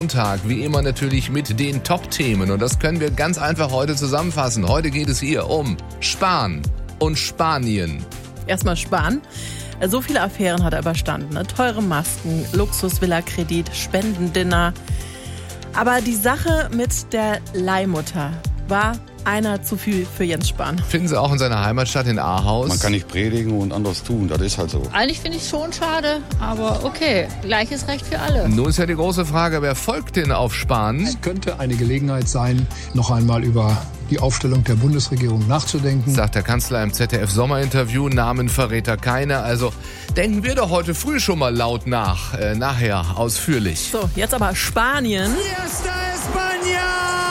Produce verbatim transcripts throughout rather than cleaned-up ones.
Montag, wie immer natürlich mit den Top-Themen. Und das können wir ganz einfach heute zusammenfassen. Heute geht es hier um Spahn und Spanien. Erstmal Spahn. So viele Affären hat er überstanden. Ne? Teure Masken, Luxus-Villa-Kredit, Spendendinner. Aber die Sache mit der Leihmutter war einer zu viel für Jens Spahn. Finden Sie auch in seiner Heimatstadt in Ahaus? Man kann nicht predigen und anders tun, das ist halt so. Eigentlich finde ich es schon schade, aber okay, gleiches Recht für alle. Nun ist ja die große Frage, wer folgt denn auf Spahn? Es könnte eine Gelegenheit sein, noch einmal über die Aufstellung der Bundesregierung nachzudenken. Sagt der Kanzler im Z D F-Sommerinterview, Namen verrät er keine. Also denken wir doch heute früh schon mal laut nach, äh, nachher ausführlich. So, jetzt aber Spanien. Fiesta España!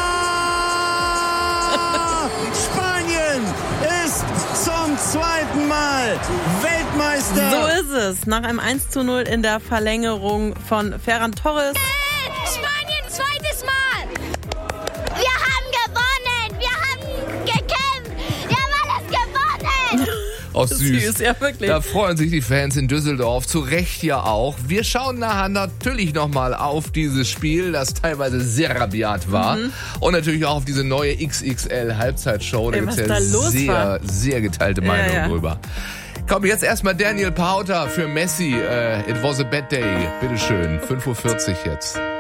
Spanien ist zum zweiten Mal Weltmeister. So ist es. Nach einem eins zu null in der Verlängerung von Ferran Torres. Spanien, zweites Mal. Wir haben gewonnen. Wir haben gekämpft. Wir haben alles gewonnen. Oh, süß. Süß, ja wirklich. Da freuen sich die Fans in Düsseldorf, zu Recht ja auch. Wir schauen nachher natürlich nochmal auf dieses Spiel, das teilweise sehr rabiat war. Mhm. Und natürlich auch auf diese neue X X L-Halbzeitshow. Da Ey, gibt es was da ja los sehr, war. sehr geteilte Meinungen ja, ja. drüber. Komm, jetzt erstmal Daniel Pauter für Messi. Äh, It was a bad day. Bitteschön, fünf Uhr vierzig jetzt.